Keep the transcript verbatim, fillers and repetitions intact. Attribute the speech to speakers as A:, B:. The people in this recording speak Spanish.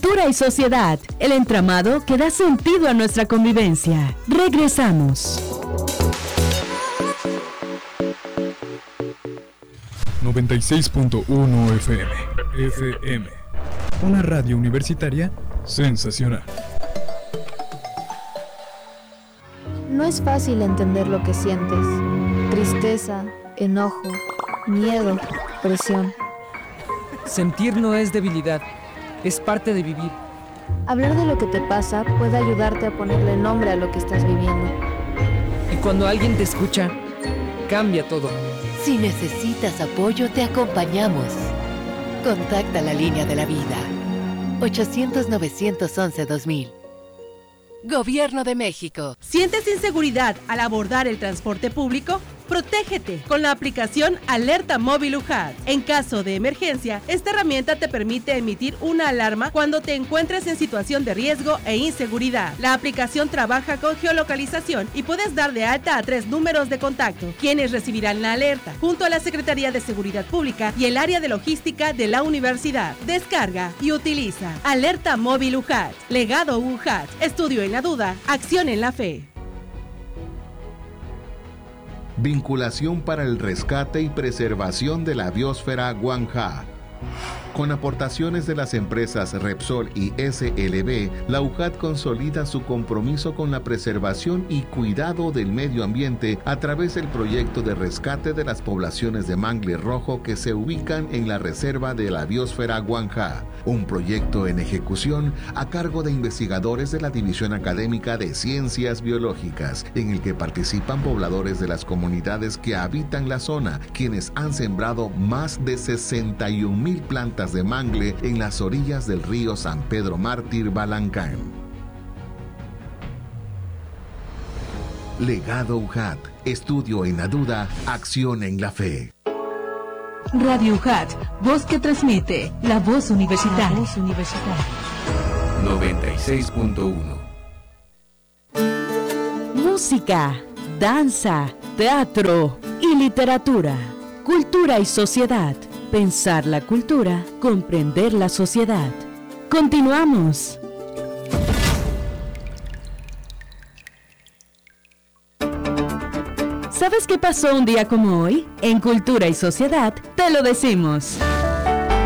A: Cultura y sociedad, el entramado que da sentido a nuestra convivencia. Regresamos.
B: noventa y seis punto uno F M. F M. Una radio universitaria sensacional.
C: No es fácil entender lo que sientes. Tristeza, enojo, miedo, presión.
D: Sentir no es debilidad, es parte de vivir.
C: Hablar de lo que te pasa puede ayudarte a ponerle nombre a lo que estás viviendo.
D: Y cuando alguien te escucha, cambia todo.
E: Si necesitas apoyo, te acompañamos. Contacta la línea de la vida. ochocientos, novecientos once, dos mil. Gobierno de México.
F: ¿Sientes inseguridad al abordar el transporte público? Protégete con la aplicación Alerta Móvil U J A T. En caso de emergencia, esta herramienta te permite emitir una alarma cuando te encuentres en situación de riesgo e inseguridad. La aplicación trabaja con geolocalización y puedes dar de alta a tres números de contacto, quienes recibirán la alerta, junto a la Secretaría de Seguridad Pública y el área de logística de la universidad. Descarga y utiliza Alerta Móvil U J A T. Legado U J A T. Estudio en la duda, acción en la fe.
G: Vinculación para el rescate y preservación de la biosfera Guanjá. Con aportaciones de las empresas Repsol y S L B, la U J A T consolida su compromiso con la preservación y cuidado del medio ambiente a través del proyecto de rescate de las poblaciones de mangle rojo que se ubican en la reserva de la biosfera Guanjá, un proyecto en ejecución a cargo de investigadores de la División Académica de Ciencias Biológicas, en el que participan pobladores de las comunidades que habitan la zona, quienes han sembrado más de sesenta y un mil plantas de mangle en las orillas del río San Pedro Mártir Balancán. Legado U J A T. Estudio en la duda, acción en la fe.
A: Radio U J A T, voz que transmite, la voz universitaria. La voz universitaria.
H: noventa y seis punto uno.
A: Música, danza, teatro y literatura. Cultura y sociedad. Pensar la cultura, comprender la sociedad. Continuamos. ¿Sabes qué pasó un día como hoy? En Cultura y Sociedad te lo decimos.